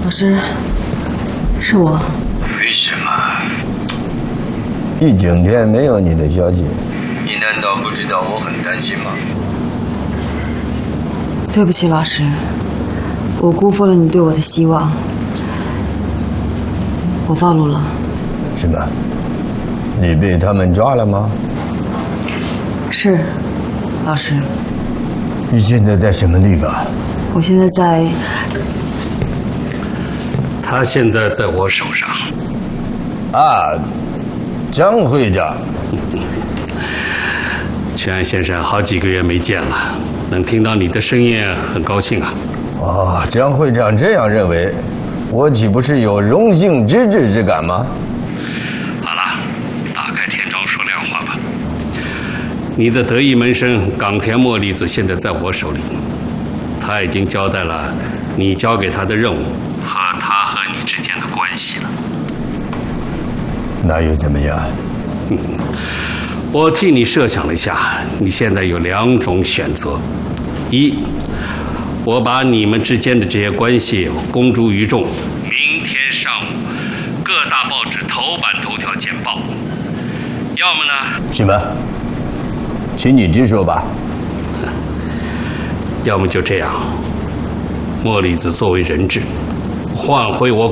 老师，是我。 为什么？ 一整天没有你的消息， 你难道不知道我很担心吗？ 对不起，老师，我辜负了你对我的希望，我暴露了。 是吗？你被他们抓了吗？ 是，老师。 你现在在什么地方？ 我现在在。 他现在在我手上。 啊，张会长。 全安先生，好几个月没见了，能听到你的声音，很高兴啊。 哦，张会长这样认为，我岂不是有荣幸之至之感吗？ 好了，打开天窗说亮话吧。你的得意门生冈田茉莉子现在在我手里，他已经交代了你交给他的任务和他和你之间的关系了。 那又怎么样？ 我替你设想了一下，你现在有2种选择：一，我把你们之间的这些关系公诸于众，明天上午各大报纸头版头条简报；要么呢， 什么？请你直说吧。 要么就这样，茉莉子作为人质，换回我